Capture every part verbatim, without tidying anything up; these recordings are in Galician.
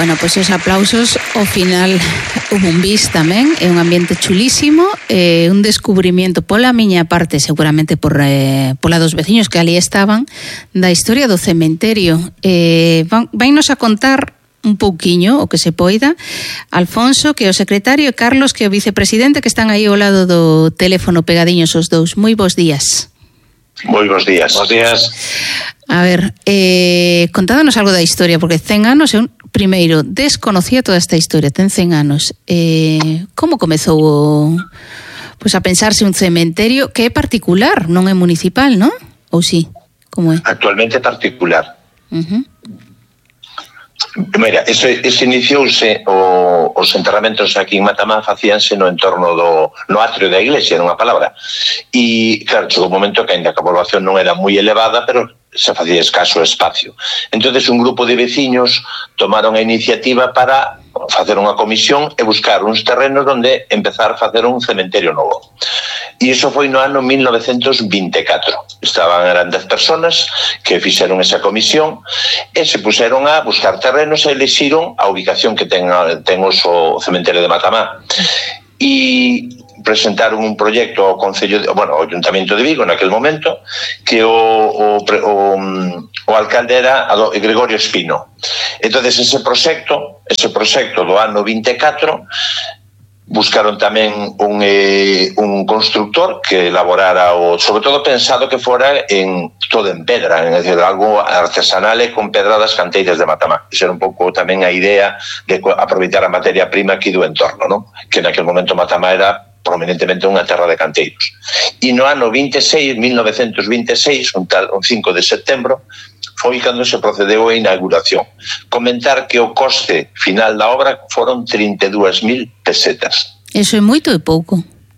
Bueno, pois pues os aplausos ao final hubo un bis tamén, é un ambiente chulísimo, eh, un descubrimiento pola miña parte, seguramente por eh, pola dos veciños que ali estaban, da historia do cementerio. Eh, van, vainos a contar un pouquiño o que se poida Alfonso, que é o secretario, e Carlos, que é o vicepresidente, que están aí ao lado do teléfono pegadiños os dous. Moi bons días. Moi bons días. Bons días. A ver, eh, contádanos algo da historia, porque cen anos, eu primeiro desconocía toda esta historia, ten cen anos. Eh, como comezou o, pues a pensarse un cementerio que é particular, non é municipal, non? Ou sí? Como é? Actualmente é particular. Uh-huh. Mira, ese, ese iniciouse o, os enterramentos aquí en Matamá facíanse no entorno do no atrio da iglesia, nunha palabra. E, claro, chegou un momento que ainda que a población non era moi elevada, pero se facía escaso espacio. Entonces un grupo de veciños tomaron a iniciativa para facer unha comisión e buscar uns terrenos onde empezar a facer un cementerio novo. E iso foi no ano mil novecentos vinte e catro. Estaban, eran dez personas que fixeron esa comisión e se puseron a buscar terrenos e elixiron a ubicación que ten, ten o cementerio de Matamá. E presentaron un proxecto ao Concello, de, bueno, ao Ayuntamiento de Vigo naquel momento, que o, o, o, o alcalde era Gregorio Espino. Entonces ese proxecto, ese proxecto do ano vinte e catro, buscaron tamén un, eh, un constructor que elaborara o, sobre todo pensado que fora en todo en pedra, é dicir, algo artesanal e con pedra das canteiras de Matamá. Esa era un pouco tamén a idea de aproveitar a materia prima aquí do entorno, non? Que naquel momento Matamá era prominentemente unha terra de canteiros. E no ano vinte e seis, mil novecentos vinte e seis, un, tal, un cinco de setembro, foi cando se procedeu a inauguración. Comentar que o coste final da obra foron trinta e dúas mil pesetas. Eso é moito e pouco.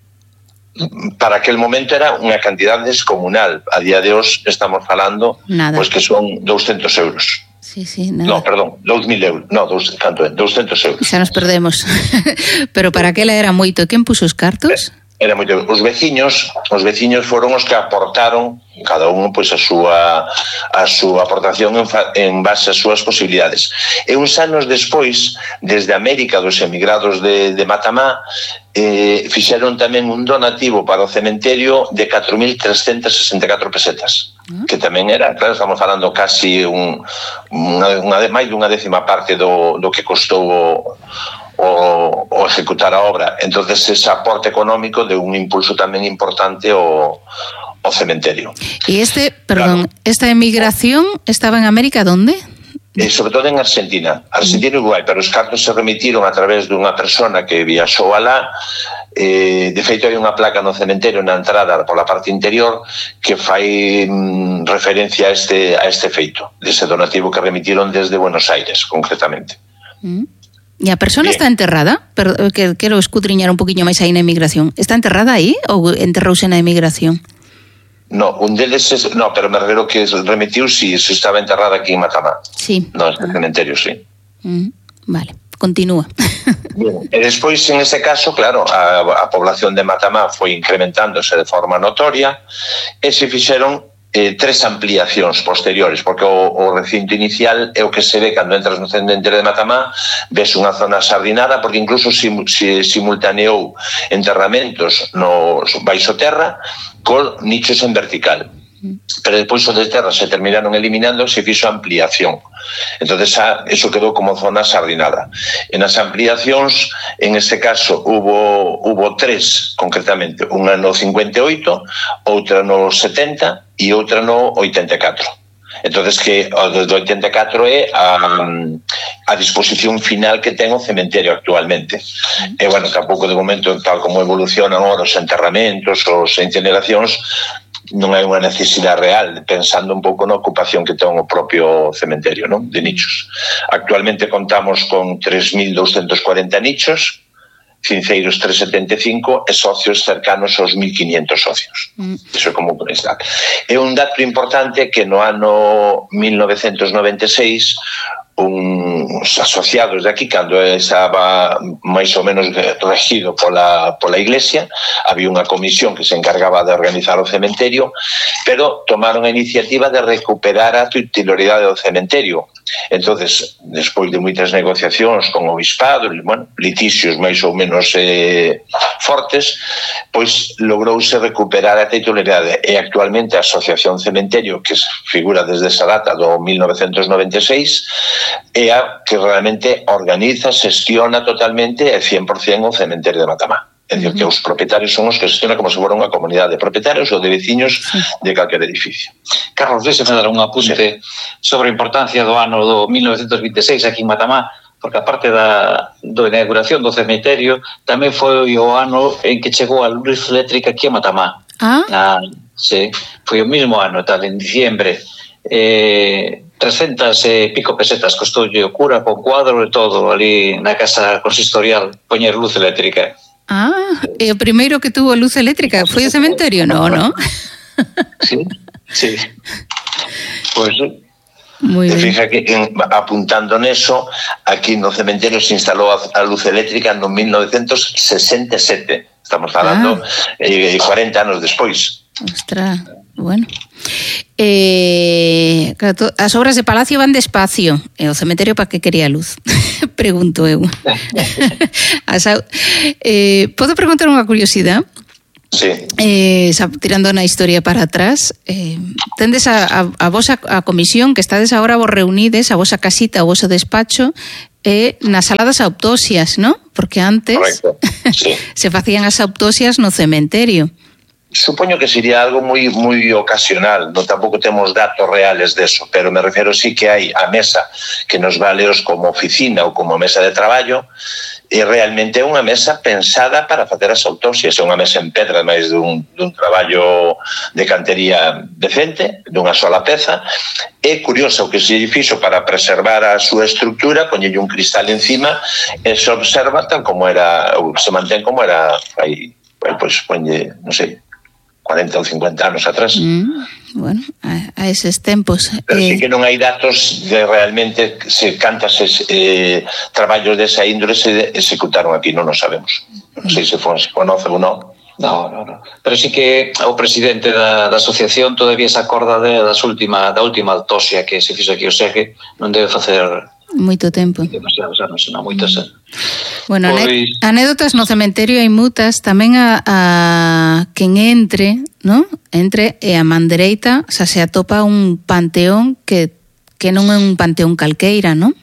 Para aquel momento era unha cantidade descomunal. A día de hoxe estamos falando pois que son douscentos euros. Sí, sí, nada. No, perdón, dous mil euros. No, dos, canto é? douscentos euros. Xa nos perdemos. Pero para aquela era moito. Quen puxo os cartos? Era moito. Os veciños, os veciños foron os que aportaron cada un pois a súa a súa aportación en, fa, en base ás súas posibilidades. E uns anos despois, desde América dos emigrados de, de Matamá, eh, fixeron tamén un donativo para o cementerio de catro mil trescentas sesenta e catro pesetas, uh-huh. que tamén era, claro, estamos falando casi un, unha, unha, máis dunha décima parte do, do que costou o O, o ejecutar a obra. Entonces ese aporte económico de un impulso tamén importante ao, ao cementerio. E este, perdón, claro. Esta emigración estaba en América, ¿dónde? E sobre todo en Argentina, Argentina e Uruguai, pero os cartos se remitiron a través dunha persona que viaxou alá. Eh, de feito hai unha placa no cementerio na entrada pola parte interior que fai mm, referencia a este, a este feito, dese donativo que remitiron desde Buenos Aires, concretamente. Mm. E a persona Bien. Está enterrada? Pero, que quero escudriñar un poquinho máis aí na emigración. Está enterrada aí ou enterrouse na emigración? No, un deles es, no, pero me refiero que remitiu si sí, estaba enterrada aquí en Matamá. Sí. No, este ah. cementerio, sí. Mm, vale, continúa. Bien. E despois, en ese caso, claro, a, a población de Matamá foi incrementándose de forma notoria e se fixeron Eh, tres ampliacións posteriores, porque o, o recinto inicial é o que se ve cando entras no cementerio de Matamá, ves unha zona sardinada, porque incluso sim, si, simultaneou enterramentos no baixo terra con nichos en vertical. Pero despois os de terra se terminaron eliminando, se fixo ampliación. Entonces eso quedou como zona sardinada. En as ampliacións, en este caso, hubo, hubo tres, concretamente, unha no cincuenta e oito, outra no setenta e outra no oitenta e catro. Entonces que desde o oitenta e catro é a, a disposición final que ten o cementerio actualmente. E bueno, tampouco de momento, tal como evolucionan ahora os enterramentos, os incineracións, non hai unha necesidade real, pensando un pouco na ocupación que ten o propio cementerio, non? De nichos. Actualmente contamos con tres mil doscientos cuarenta nichos, cinceiros trescentos setenta e cinco e socios cercanos aos mil quinientos socios. Mm. Iso é como está. E un dato importante que no ano mil novecentos noventa e seis uns asociados de aquí, cando estaba máis ou menos regido pola, pola Iglesia, había unha comisión que se encargaba de organizar o cementerio, pero tomaron a iniciativa de recuperar a titularidade do cementerio. Entonces, despois de moitas negociacións con o bispado, bueno, liticios máis ou menos eh, fortes, pois logrouse recuperar a titularidade, e actualmente a Asociación Cementerio, que figura desde esa data do mil novecentos noventa e seis, é a que realmente organiza, xestiona totalmente e cien por cien o cementerio de Matamá. É dicir, que os propietarios son os que xestiona como se fora unha comunidade de propietarios ou de veciños de calquer edificio. Carlos, deixe-me dar un apunte sí. sobre a importancia do ano do mil novecentos vinte e seis aquí en Matamá, porque aparte da, da inauguración do cementerio, tamén foi o ano en que chegou a luz eléctrica aquí a Matamá. Ah? ah sí, foi o mismo ano, tal, en diciembre. Eh, trescentas e pico pesetas costoulle o cura con cuadro e todo ali na casa consistorial poñer luz eléctrica. Ah, e o primeiro que tuvo luz eléctrica foi o cementerio, non, non? Sí, sí. Pois Muy bien. Fija que en, apuntando neso, aquí no cementerio se instalou a, a luz eléctrica no mil novecentos sesenta e sete. Estamos falando ah. eh, cuarenta anos despois. Ostras, bueno. Eh, claro, as obras de palacio van despacio, e o cementerio para que quería luz? Pregunto eu. As, eh, podo preguntar unha curiosidade? Sí. Eh, tirando na historia para atrás, eh, tendes a, a, a vosa a comisión que estades agora vos reunides, a vosa casita, o voso despacho, e nas sala das autopsias, ¿no? Porque antes sí. se facían as autopsias no cementerio. Supoño que sería algo moi moi ocasional, non tampouco temos datos reales deso, pero me refiro sí que hai a mesa que nos valeos como oficina ou como mesa de traballo, e realmente é unha mesa pensada para facer as autopsias, é unha mesa en pedra máis dun, dun traballo de cantería decente, dunha sola peza. É curioso o que se fixo para preservar a súa estructura, poñelle un cristal encima e se observa tal como era, ou se mantén como era aí, pois poñe, non sei, cuarenta ou cincuenta anos atrás. Mm, bueno, a, a eses tempos. Pero eh... sí que non hai datos de realmente se cantas eh, traballos desa índole se executaron aquí, non o sabemos. Non sei se foi, se conoce ou non. No, no, no. Pero sí que o presidente da, da asociación todavía se acorda de, das última, da última autopsia que se fixo aquí, o sea que non debe facer moito tempo. Demasiados anos, non, moitos anos. Bueno, pois... anécdotas no cementerio hai mutas, tamén a, a quen entre, ¿no? Entre e a man dereita, xa se atopa un panteón que, que non é un panteón calqueira, ¿no?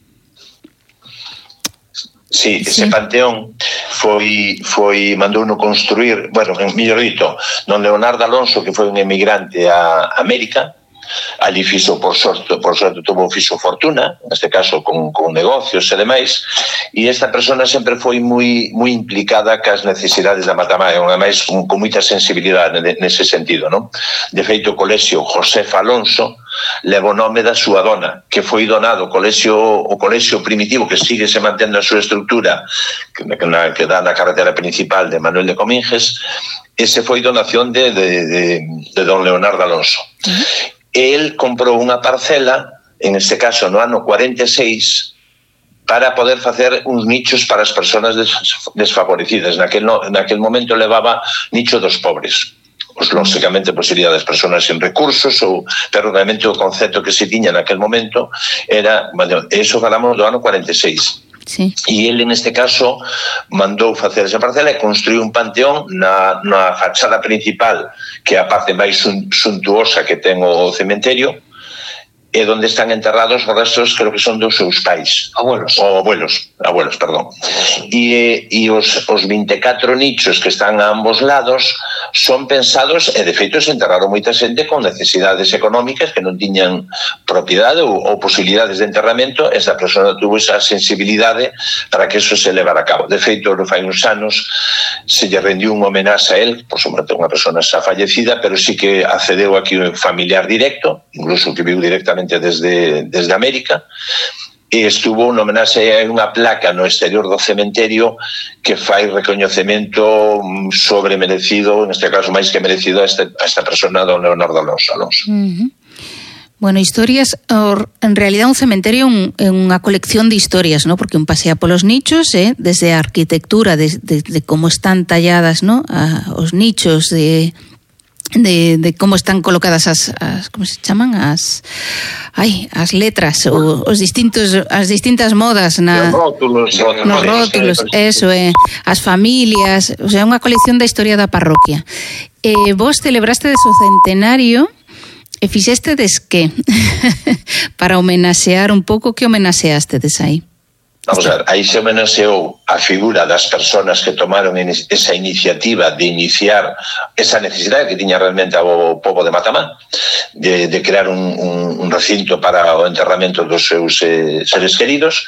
Sí, ese sí. panteón foi foi mandouno construir, bueno, mellor dito, don Leonardo Alonso, que foi un emigrante a América. Ali fixo, por sorte, por sorte tuvo fixo fortuna, neste caso con, con negocios e demais, e esta persona sempre foi moi moi implicada cas necesidades da Matamá, e máis con, con moita sensibilidade nese sentido, non? De feito, o colexio Josefa Alonso leva o nome da súa dona, que foi donado o colexio, o colexio primitivo que sigue se mantendo a súa estructura, que, na, que dá na carretera principal de Manuel de Cominges. Ese foi donación de, de, de, de don Leonardo Alonso. Uh-huh. El comprou unha parcela, en este caso no ano cuarenta e seis, para poder facer uns nichos para as persoas desfavorecidas. Naquel, no, naquel momento levaba nicho dos pobres. Pues, lógicamente, pues, sería das persoas sin recursos, ou, pero realmente o concepto que se tiña naquel momento era, bueno, eso falamos do ano cuarenta e seis. Sí. E ele, neste caso, mandou facer esa parcela e construiu un panteón na, na fachada principal, que é a parte máis suntuosa que ten o cementerio, e onde están enterrados os restos, creo que son dos seus pais. Abuelos. Ou abuelos, abuelos, perdón. E, e os, os vinte e catro nichos que están a ambos lados son pensados, e de feito se enterraron moita xente con necesidades económicas que non tiñan propiedade ou, ou posibilidades de enterramento. Esa persona tuvo esa sensibilidade para que eso se levara a cabo. De feito, no fai uns anos se lle rendiu un homenaxe a él, por suposto unha persona xa fallecida, pero sí que accedeu aquí un familiar directo, incluso que viu directamente desde, desde América, e estuvo un homenaxe a unha placa no exterior do cementerio que fai recoñecemento sobre merecido, neste caso máis que merecido, a, este, a esta persona, don Leonardo Alonso. Uh-huh. Bueno, historias, en realidad un cementerio é unha colección de historias, ¿no? Porque un pasea polos nichos, ¿eh? Desde a arquitectura, de, de, de como están talladas, ¿no? A, os nichos, de, de, de como están colocadas as, as como se chaman? As, ai, as letras, o, os distintos, as distintas modas na, os rótulos, nos rótulos, eso, eh, as familias, o sea, unha colección da historia da parroquia. Eh, vos celebraste de o centenario. E fixestedes que? Para homenaxear un pouco, que homenaxeastedes aí? Vamos a ver, aí se homenaxeou a figura das persoas que tomaron esa iniciativa de iniciar esa necesidade que tiña realmente o povo de Matamá, de, de crear un, un, un recinto para o enterramento dos seus eh, seres queridos,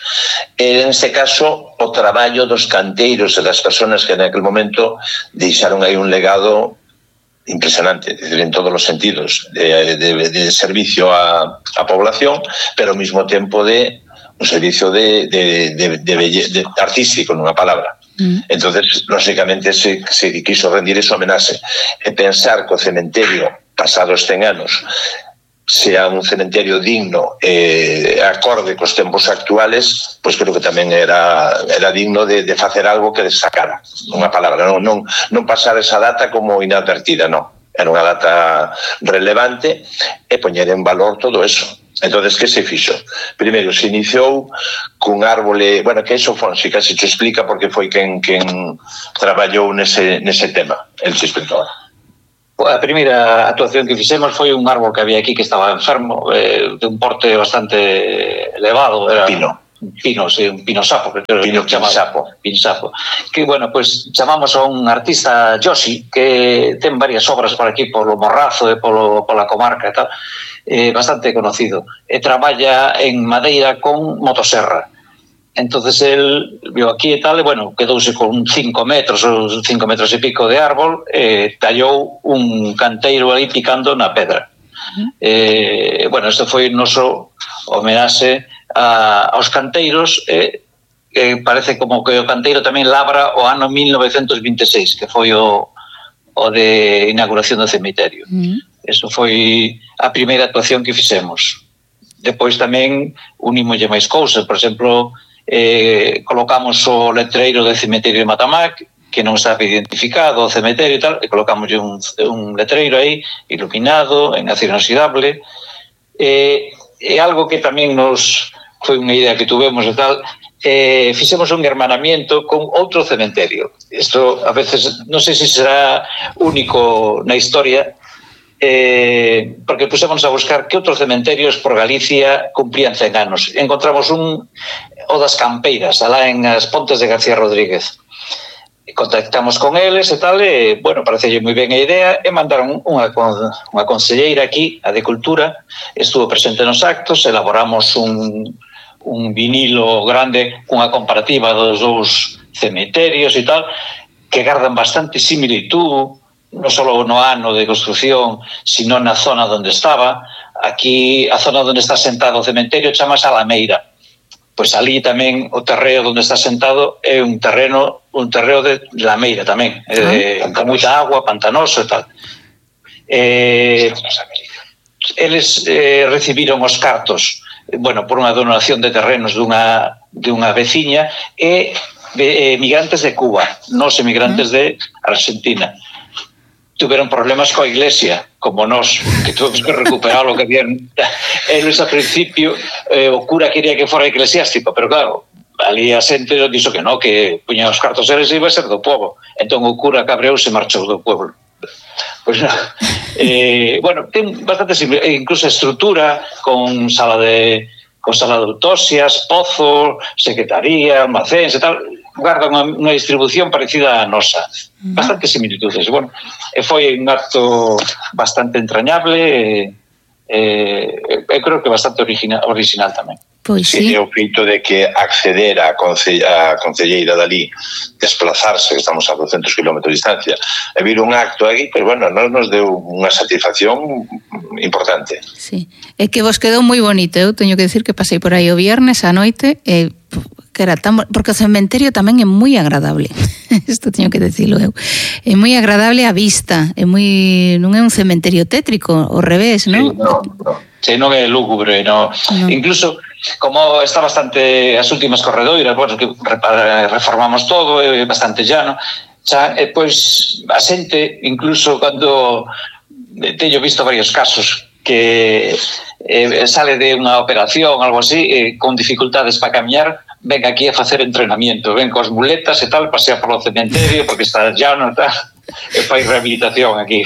e en este caso o traballo dos canteiros e das persoas que naquele momento deixaron aí un legado impresionante, es decir, en todos los sentidos, de, de, de servicio a, a población, pero ao mesmo tempo de un servicio de, de, de, de, belle, de artístico, nunha palabra. Mm. Entonces, lógicamente, se, se quiso rendir ese homenaxe e pensar que o cementerio, pasados cen anos, sea un cementerio digno e eh, acorde cos tempos actuales, pois pues creo que tamén era, era digno de, de facer algo que destacara, unha palabra, non, non, non pasar esa data como inadvertida, non, era unha data relevante e poñer en valor todo eso. Entonces, que se fixo? Primeiro, se iniciou cun árbole, bueno, que eso Fonsi casi te explica porque foi quen, quen traballou nese, nese tema, el se explica ahora. A primeira actuación que fixemos foi un árbol que había aquí que estaba enfermo, eh, de un porte bastante elevado, era pino, pino, sí, un pino sapo, que creo pino que sapo, pin sapo. Que bueno, pues chamamos a un artista Yoshi que ten varias obras por aquí polo Morrazo e polo pola comarca e tal, eh, bastante conocido. E traballa en madeira con motosserra. Entonces él viu aquí e tal, e bueno, quedouse con cinco metros ou cinco metros e pico de árbol, e tallou un canteiro aí picando na pedra. Uh-huh. Eh, bueno, isto foi noso homenaxe a, aos canteiros, e eh, parece como que o canteiro tamén labra o ano mil novecentos vinte e seis, que foi o, o de inauguración do cemiterio. Uh-huh. Eso foi a primeira actuación que fixemos. Depois tamén unimolle máis cousas, por exemplo, Eh, colocamos o letreiro do cemiterio de Matamá, que non estaba identificado o cemiterio e tal, e colocamos un, un letreiro aí iluminado, en acero inoxidable, e eh, algo que tamén nos foi unha idea que tuvemos e tal, eh, fixemos un hermanamiento con outro cementerio. Isto a veces non sei se será único na historia, Eh, porque pusémonos a buscar que outros cementerios por Galicia cumplían cen anos. Encontramos un, o das Campeiras, alá en as Pontes de García Rodríguez. Contactamos con eles e tal, e, bueno, parecelle moi ben a idea, e mandaron unha, unha conselleira aquí, a de Cultura, estuvo presente nos actos, elaboramos un, un vinilo grande cunha comparativa dos dous cementerios e tal, que gardan bastante similitud, non só no ano de construcción, sino na zona onde estaba. Aquí, a zona onde está sentado o cementerio chamase Alameira. Pois ali tamén o terreo onde está sentado é un terreno, un terreo de lameira tamén, eh, con moita agua, pantanoso e tal. Eh, eles eh, recibiron os cartos, bueno, por unha donación de terrenos dunha, de unha veciña, e de, eh, migrantes de Cuba, nos emigrantes de Argentina. Tuvieron problemas coa iglesia, como nós, que tuvemos que recuperar lo que habían. Eles, a principio, eh, o cura quería que fora eclesiástico, pero claro, ali a xente dixo que non, que puña os cartos eles e iba a ser do povo. Entón o cura cabreou se marchou do pueblo. Pois non. Eh, bueno, ten bastante simple, incluso a estrutura, con sala de con sala de autopsias, pozo, secretaría, almacéns e tal, guarda unha, unha distribución parecida á nosa. Bastante similitudes. Bueno, e foi un acto bastante entrañable e, e, e creo que bastante original, original tamén. Pois sí. E o feito de que acceder a, conce, a concelleira dali, desplazarse, que estamos a doscientos kilómetros de distancia, e vir un acto aquí, pero bueno, nos nos deu unha satisfacción importante. Sí, é que vos quedou moi bonito. Eu teño que decir que pasei por aí o viernes a noite e que era tan, porque o cementerio tamén é moi agradable. Isto teño que decirlo eu. É moi agradable a vista, é moi non é un cementerio tétrico, ao revés, non? Sí, no, no. Sí, que non é lúgubre, no. no. Incluso, como está bastante as últimas corredoiras, bueno, que reformamos todo, é bastante llano, xa, e, pois, a xente, incluso cando teño visto varios casos que eh, sale de unha operación, algo así, eh, con dificultades para camiñar, ven aquí a facer entrenamiento, ven cos muletas e tal, pasea polo cementerio, porque está llano e tal, e fai rehabilitación aquí.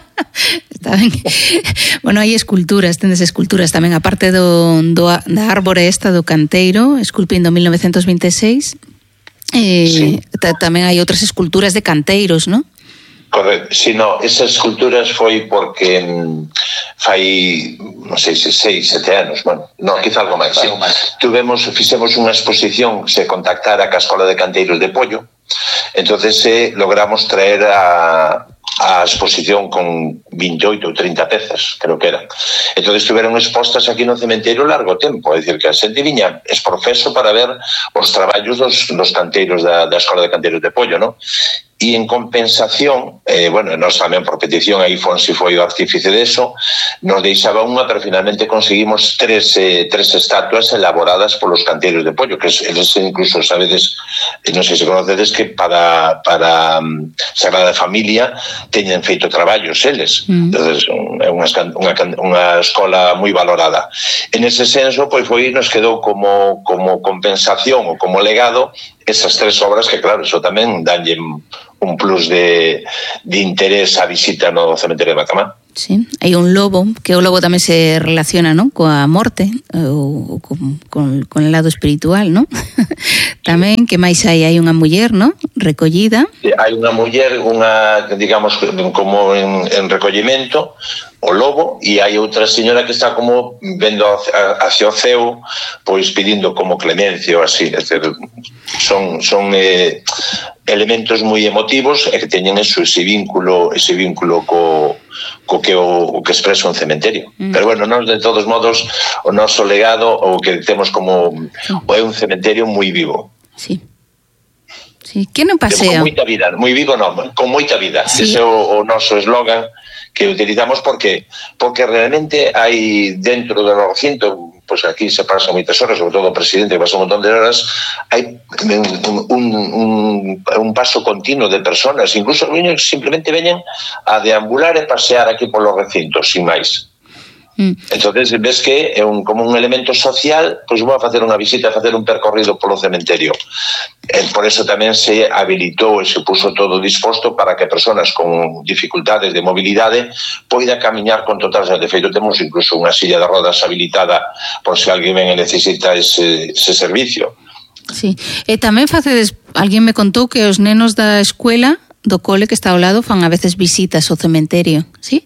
Está ben. Bueno, hai esculturas, tendes esculturas tamén, aparte do, do, da árbore esta do canteiro, esculpindo mil novecentos veintiséis, eh, sí. Tamén hai outras esculturas de canteiros, non? Correcto, si no, esas esculturas foi porque mm, fai, non sei se seis, sete anos, bueno, non, quizá algo máis, sí. Tuvemos, fixemos unha exposición que se contactara ca Escola de Canteiros de Pollo, entonces eh, logramos traer a, a exposición con veintioito ou trinta pezas, creo que eran. Entonces estuveron expostas aquí no cementerio largo tempo, é dicir, que a xente viña esprofeso para ver os traballos dos, dos canteiros da, da Escola de Canteiros de Pollo, non? E en compensación, eh, bueno, nós tamén por petición, aí Fonsi foi o artífice deso, nos deixaba unha, pero finalmente conseguimos tres, eh, tres estatuas elaboradas polos canteiros de Pollo, que eles incluso, sabedes, non sei se conocedes, que para, para um, Sagrada Familia teñen feito traballos eles. Mm. Entonces, é unha, unha, unha escola moi valorada. En ese senso, pois foi, nos quedou como, como compensación ou como legado esas tres obras que, claro, eso tamén danlle un plus de, de interés a visita no cementerio de Matamá. Sí, hai un lobo, que o lobo tamén se relaciona, non, coa morte, ou con, con, con el lado espiritual, non? Tamén, que máis hai? Hai unha muller, non? Recollida. Sí, hai unha muller, unha, digamos, como en, en recollimento, o lobo, e hai outra señora que está como vendo hacia o ceo, pois pedindo como clemencia ou así, é dizer, son, son eh, elementos moi emotivos e que teñen eso, ese vínculo, ese vínculo co, co que o, o que expresa un cementerio. Mm. Pero bueno, nós de todos modos o noso legado o que temos como o é un cementerio moi vivo. Sí. Sí, que non pasea? Con moita vida, moi vivo non, con moita vida. Sí. Ese é o, o noso eslogan que utilizamos porque porque realmente hai dentro do recinto, pois aquí se pasan moitas horas, sobre todo o presidente que pasa un montón de horas, hai un, un, un, un paso continuo de personas, incluso os niños simplemente veñen a deambular e pasear aquí polos recintos, sin máis. Mm. Entonces ves que é un, como un elemento social, pois vou a facer unha visita, a facer un percorrido polo cementerio. E por eso tamén se habilitou e se puso todo disposto para que personas con dificultades de mobilidade poida camiñar con total. De feito, temos incluso unha silla de rodas habilitada por se alguén ven e necesita ese, ese servicio. Sí, e tamén facedes, alguén me contou que os nenos da escuela do cole que está ao lado fan a veces visitas ao cementerio, sí?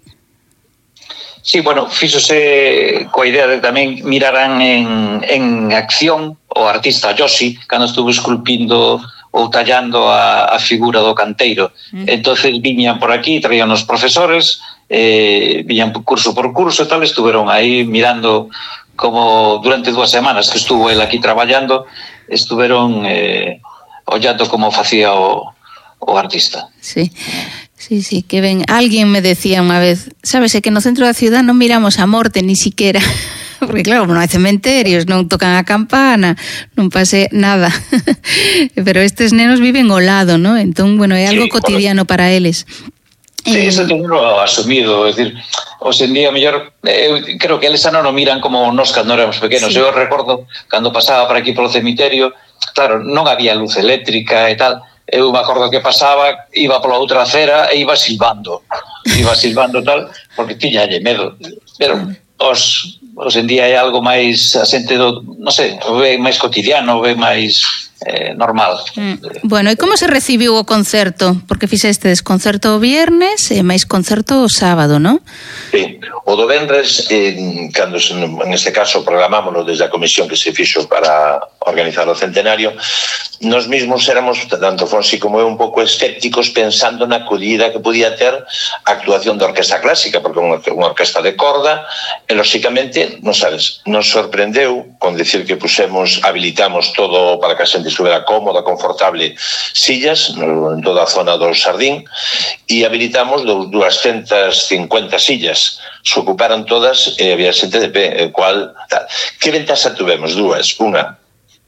Sí, bueno, fíxose coa idea de tamén miraran en, en acción o artista Yoshi cando estuvo esculpindo ou tallando a, a figura do canteiro. Mm. Entonces viñan por aquí, traían os profesores, eh, viñan curso por curso e tal, estuveron aí mirando como durante dúas semanas que estuvo el aquí traballando, estuveron eh, ollando como facía o, o artista. Sí. Sí, sí, que ven, alguén me decía unha vez, sabes, é que no centro da ciudad non miramos a morte ni siquiera, porque claro, non hai cementerios, non tocan a campana, non pase nada, pero estes nenos viven ao lado, ¿no? Entón, bueno, é algo sí, cotidiano para eles. Sí, eso teño asumido, é dicir, hoxe en día mellor, eu creo que eles xa non o miran como nos cando éramos pequenos. Sí. Eu recordo, cando pasaba por aquí polo cemiterio, claro, non había luz eléctrica e tal, eu me acordo que pasaba, iba pola outra acera e iba silbando, iba silbando tal, porque tiñalle medo, pero os, os en día é algo máis a xente do, non sei, o ve máis cotidiano, o ve máis eh, normal. Mm. Bueno, e como se recibiu o concerto? Porque fixestes concerto o viernes e máis concerto o sábado, non? Sí, o do venres, eh, cando en este caso programámonos desde a comisión que se fixo para organizar o centenario, nos mismos éramos, tanto Fonsi como eu, un pouco escépticos pensando na acudida que podía ter a actuación da orquesta clásica, porque unha, unha orquesta de corda, e lóxicamente, non sabes, nos sorprendeu con decir que pusemos, habilitamos todo para que a xente estuvera cómoda, confortable, sillas no, en toda a zona do Sardín, e habilitamos doscientas cincuenta sillas, se ocuparon todas e había xente de pé, el cual, tal. Que ventaxa tuvemos? Dúas. Unha,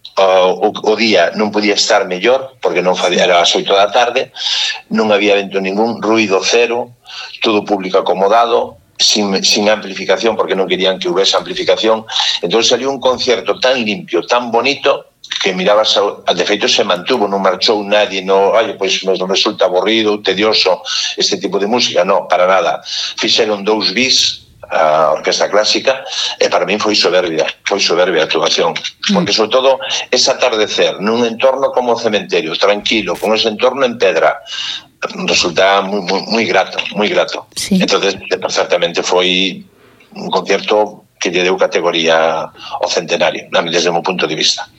O, o día non podía estar mellor porque non facía, era as oito da tarde, non había vento ningún, ruido cero, todo público acomodado, sin, sin amplificación porque non querían que houvese amplificación. Entón salió un concierto tan limpio, tan bonito, que mirabas, a, de feito se mantuvo, non marchou nadie, no, ai, pois me resulta aburrido, tedioso este tipo de música, non, para nada. Fixeron dous bis a orquesta clásica e para min foi soberbia, foi soberbia a actuación, porque sobre todo ese atardecer nun entorno como o cementerio, tranquilo, con ese entorno en pedra, resulta moi, moi, moi grato, moi grato. Sí. Entonces, certamente foi un concierto que lle deu categoría ao centenario, desde o meu punto de vista.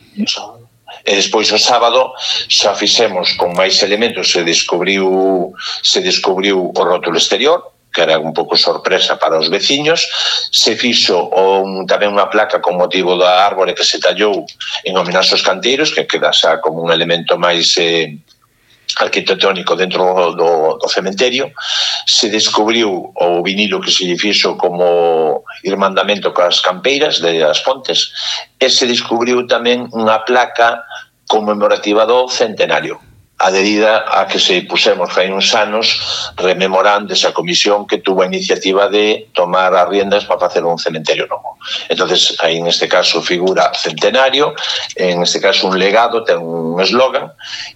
E despois o sábado xa fixemos con máis elementos, se descubriu se descubriu o rótulo exterior, que era un pouco sorpresa para os veciños, se fixo un, tamén unha placa con motivo da árbore que se tallou en homenaxe aos canteiros, que queda xa como un elemento máis eh, arquitectónico dentro do, do cementerio. Se descubriu o vinilo que se fixo como irmandamento coas campeiras de as Pontes, e se descubriu tamén unha placa conmemorativa do centenario, adherida a que se pusemos fai uns anos rememorando esa comisión que tuvo a iniciativa de tomar as riendas para facer un cementerio novo. Entonces, aí en este caso figura centenario, en este caso un legado, ten un eslogan,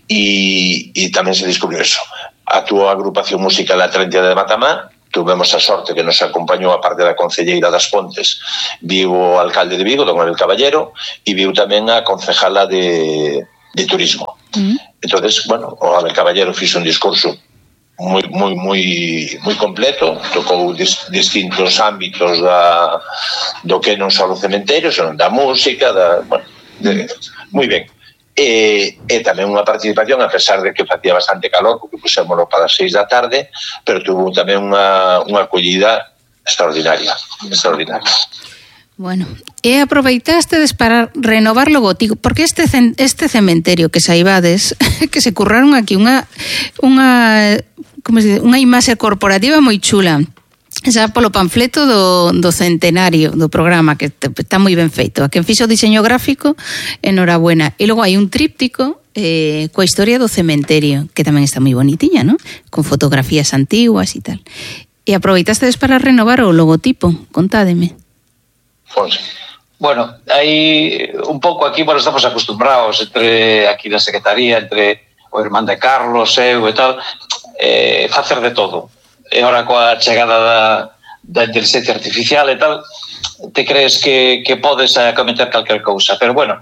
e, e tamén se descubriu eso. A túa agrupación musical Atlántida de Matamá, tuvemos a sorte que nos acompañou a parte da concelleira das Pontes, viu o alcalde de Vigo, don Abel Caballero, e viu tamén a concejala de, de Turismo. Mm. Entonces, bueno, o Abel Caballero fixo un discurso moi moi moi moi completo, tocou dis, distintos ámbitos da do que non só o cementerio, senón da música, da, bueno, de, moi ben. E, e tamén unha participación, a pesar de que facía bastante calor, porque pusémoslo para as seis da tarde, pero tuvo tamén unha, unha acollida extraordinaria, extraordinaria. Bueno, e aproveitastes para renovar logotipo, porque este este cementerio que saibades, que se curraron aquí unha unha como se dice, unha imaxe corporativa moi chula. Xa polo panfleto do, do centenario do programa, que está moi ben feito. A quen fixo o diseño gráfico, enhorabuena. E logo hai un tríptico eh, coa historia do cementerio, que tamén está moi bonitiña, ¿no? Con fotografías antiguas e tal. E aproveitastes para renovar o logotipo, contádeme. Fonsi. Bueno, aí un pouco aquí, bueno, estamos acostumbrados entre aquí na Secretaría, entre o irmán de Carlos, eu e tal, eh, facer de todo. E ora coa chegada da, da inteligencia artificial e tal, te crees que, que podes cometer calquer cousa. Pero bueno,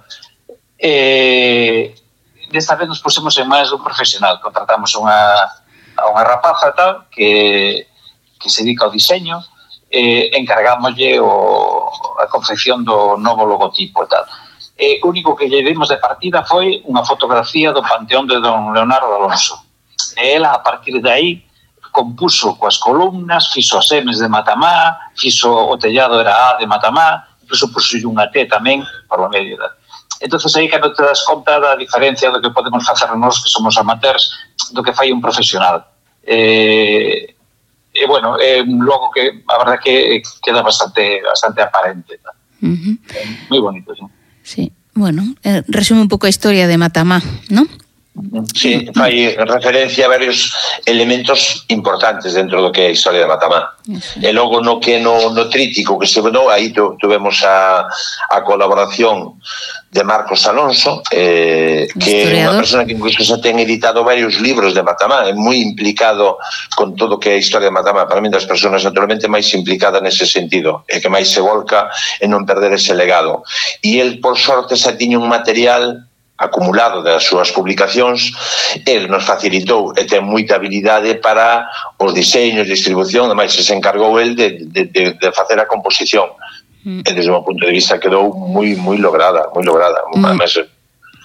eh, desta vez nos pusemos en máis un profesional. Contratamos unha, a unha rapaza tal, que, que se dedica ao diseño, eh, encargámoslle o, a confección do novo logotipo e tal. E o único que lle dimos de partida foi unha fotografía do Panteón de don Leonardo Alonso. E ela, a partir de aí, compuso coas columnas, fixo as M's de Matamá, fixo o tellado era A de Matamá, incluso puxo unha T tamén por la medio. Entonces aí que non te das conta da diferencia do que podemos facer nós, que somos amateurs, do que fai un profesional. Eh, e bueno, é un logo que a verdad que queda bastante bastante aparente. Uh-huh. Moi bonito, sí. Sí, bueno, eh, resume un pouco a historia de Matamá, ¿no? Sí, fai referencia a varios elementos importantes dentro do que é a historia de Matamá. Sí. E logo no que no, no trítico que se no, aí tu, tuvemos a, a colaboración de Marcos Alonso, eh, que é unha persona que incluso xa ten editado varios libros de Matamá, é moi implicado con todo o que é a historia de Matamá. Para mí, das persoas naturalmente máis implicada nese sentido, e que máis se volca en non perder ese legado. E el, por sorte, xa tiña un material acumulado das súas publicacións, el nos facilitou e ten moita habilidade para os diseños, distribución, ademais se encargou el de, de, de, de facer a composición. Mm. E desde o meu punto de vista quedou moi moi lograda, moi lograda. Mm. Además,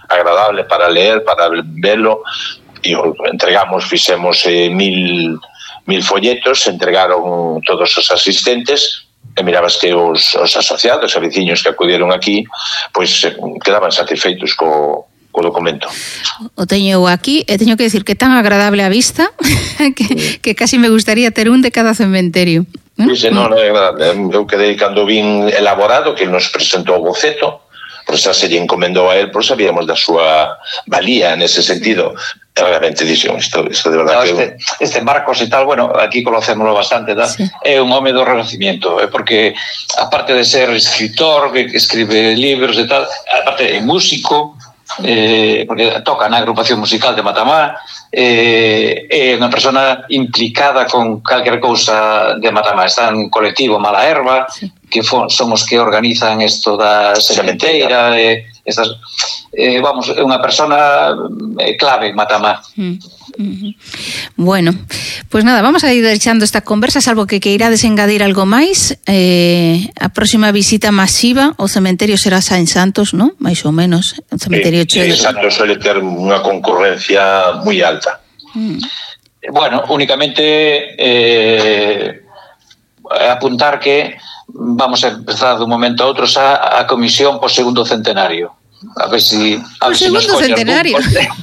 agradable para leer, para verlo, e entregamos, fixemos eh, mil, mil folletos, entregaron todos os asistentes, e mirabas que os, os asociados, os veciños que acudiron aquí, pois quedaban satisfeitos co, co documento. O teño aquí, e teño que decir que tan agradable a vista que, que casi me gustaría ter un de cada cementerio. Dice, non, é agradable. Eu quedei cando vin elaborado, que nos presentou o boceto, pois xa se lle encomendou a él, pois sabíamos da súa valía nese sentido. Realmente dixo, isto, isto de verdade no, este, que... este Marcos e tal, bueno, aquí conocémoslo bastante, ¿no? Sí. É un home do Renacimiento, é porque aparte de ser escritor, que escribe libros e tal, aparte é músico, eh, porque toca na agrupación musical de Matamá, eh, é unha persona implicada con calquer cousa de Matamá, está en colectivo Mala Herba, sí, que son os que organizan isto da sementeira, eh, estas, eh, vamos, é unha persona clave en Matamá. Mm. Uh-huh. Bueno, pues nada, vamos a ir echando esta conversa, salvo que queirades engadir algo máis. Eh, a próxima visita masiva ao cementerio será San Santos, ¿no? Mais ou menos. O cementerio sí, sí, Santos suele ter unha concurrencia moi alta. Mm. Bueno, únicamente eh, apuntar que vamos a empezar dun momento a outro a, a comisión por segundo centenario. A ver si a ver si nos colle centenario.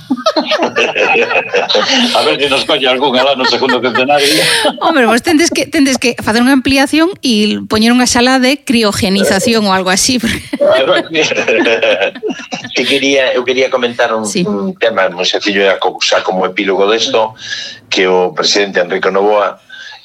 A ver se nos colle algún alá no segundo centenario. Hombre, vos tendes que tendes que facer unha ampliación e poñer unha sala de criogenización ou algo así. Que quería, eu quería comentar un, sí. un tema moi sencillo xa como epílogo desto, que o presidente Enrique Novoa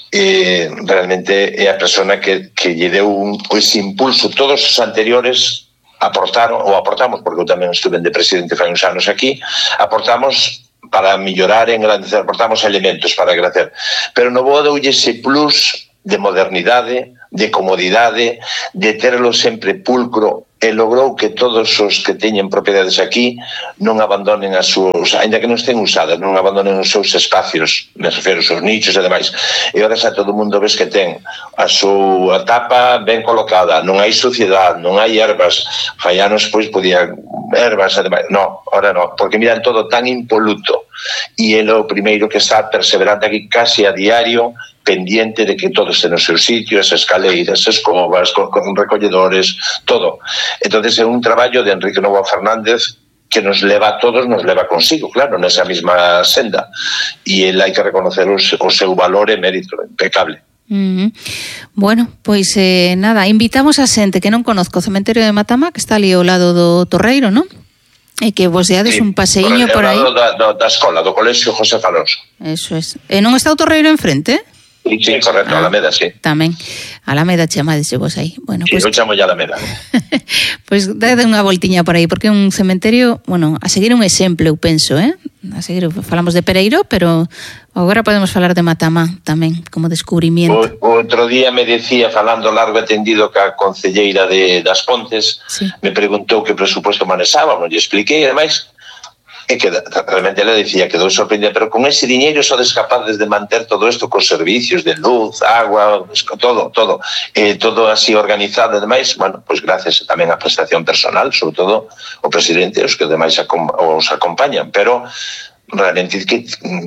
eh, realmente é a persona que, que lle deu un, ese impulso. Todos os anteriores aportaron, ou aportamos, porque eu tamén estuve de presidente fai uns anos aquí, aportamos para mellorar e engrandecer, aportamos elementos para agradecer, pero Novoa doulle ese plus de modernidade, de comodidade, de terlo sempre pulcro, e logrou que todos os que teñen propiedades aquí non abandonen as súas, ainda que non estén usadas, non abandonen os seus espacios, me refiro aos seus nichos e demais. E ahora xa todo o mundo ves que ten a súa tapa ben colocada, non hai suciedade, non hai ervas, fai anos pois podía ervas e demais. No, ahora no, porque miran todo tan impoluto, e é o primeiro que está perseverante aquí casi a diario, pendiente de que todo esté no seu sitio, as escaleiras, as escobas, con, con recolledores, todo. Entonces é un traballo de Enrique Novoa Fernández que nos leva a todos, nos leva consigo, claro, nesa mesma senda. E ele hai que reconocer o, o seu valor e mérito, impecable. Uh-huh. Bueno, pois eh, nada, invitamos a xente que non conozco o cementerio de Matamá, que está ali ao lado do Torreiro, non? E que vos deades sí, un paseíño por aí. Da, da, da escola, do colexio José Alonso. Eso es. E non está o Torreiro enfrente? Sí, sí, correcto, ah, Alameda, sí. Tamén. Alameda chamadese vos aí. Bueno, sí, pues, eu chamo ya Alameda. Pois pues, dade unha voltiña por aí, porque é un cementerio, bueno, a seguir un exemplo, eu penso, eh? A seguir, falamos de Pereiro, pero agora podemos falar de Matamá tamén, como descubrimiento. O, outro día me decía, falando largo e tendido ca concelleira de, das Pontes, sí, me preguntou que presupuesto manexábamos, lle expliquei, e demais, e que realmente ela decía, quedou sorprendida, pero con ese diñeiro sodes capaces de manter todo isto cos servicios de luz, agua, todo, todo, eh, todo así organizado e demais. Bueno, pois gracias tamén á prestación personal, sobre todo o presidente, os que demais os acompañan, pero realmente que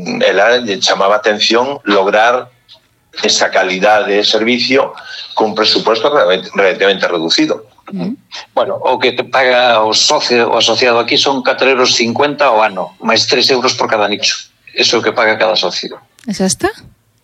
ela lle chamaba atención lograr esa calidad de servicio con presupuesto relativamente reducido. Mm. Bueno, o que te paga o socio o asociado aquí son catro euros cincuenta ao ano, máis tres euros por cada nicho. Eso é o que paga cada socio. Xa está?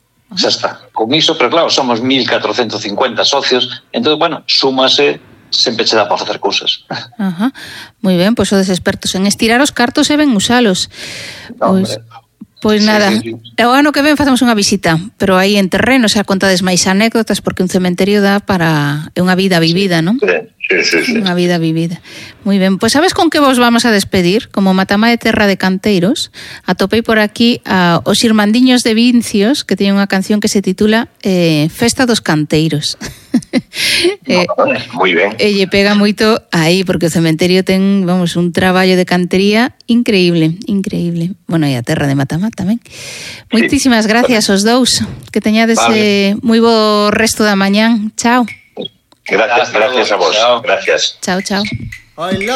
Xa está. Con iso, pero claro, somos mil catrocentos cincuenta socios, entón, bueno, súmase, sempre che dá para facer cousas. Ajá. Moi ben, pois sodes expertos en estirar os cartos e ben usalos. No, pois... Pois nada, sí, sí, sí. O ano que ven facemos unha visita, pero aí en terreno xa contades máis anécdotas, porque un cementerio dá para é unha vida vivida, non? Sí, sí, sí. Unha vida vivida. Moi ben, pois sabes con que vos vamos a despedir? Como Matamá é terra de canteiros, atopei por aquí a os Irmandiños de Vincios, que teñen unha canción que se titula eh, Festa dos Canteiros. eh, moi ben. E lle pega moito aí, porque o cementerio ten, vamos, un traballo de cantería increíble, increíble. Bueno, e a terra de Matamá tamén. Moitísimas sí, gracias aos dous. Que teñades vale. eh, moi bo resto da mañán. Chao. Gracias, gracias a vos. Gracias. Chao, chao.